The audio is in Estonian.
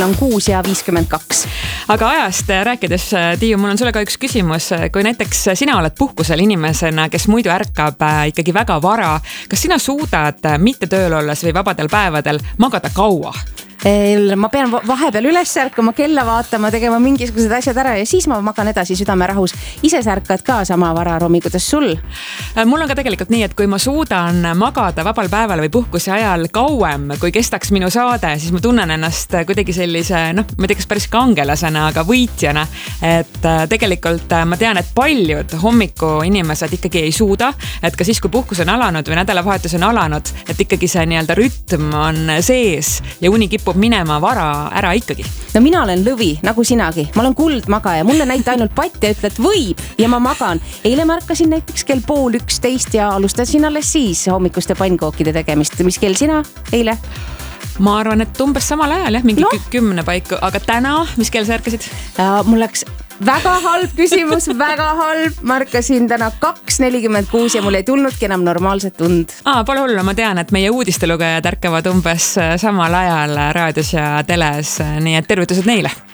on 6:52. Aga ajast rääkides, Tiiu, mul on sulle ka üks küsimus. Kui näiteks sina oled puhkusel inimesena, kes muidu ärkab ikkagi väga vara, kas sina suudad mitte tööl olles või vabadel päevadel magada kaua? Ma pean vahepeal üles ärkama, kella vaatama, tegema mingisugused asjad ära ja siis ma magan edasi südamerahus. Ise sa ärkad ka sama vararomi, kuidas sul? Mul on ka tegelikult nii, et kui ma suudan magada vabal päeval või puhkuse ajal kauem, kui kestaks minu saade, siis ma tunnen ennast kuidagi sellise, ma ei tea, kas päris kangelasena, aga võitjana. Et tegelikult ma tean, et paljud hommiku inimesed ikkagi ei suuda, et ka siis, kui puhkus on alanud või nädalavahetus on alanud, et ikkagi see nii-öelda rütm on sees ja uni kipub minema vara ära ikkagi. No mina olen lõvi, nagu sinagi. Ma olen kuldmagaja. Mulle näita ainult patt ja ütled võib ja ma magan. Eile märkasin näiteks kell 10:30 ja alustasin alles siis hommikuste pannkookide tegemist. Mis kell sina eile? Ma arvan, et umbes samal ajal, jah, mingi 10 paiku. Aga täna, mis kell sa ärkasid? Mul läks väga halb küsimus, väga halb. Ma ärkasin täna 2:46 ja mul ei tulnudki enam normaalset tund. Pole hullu, ma tean, et meie uudistelugejad ärkavad umbes samal ajal raadios ja teles, nii et tervitused neile.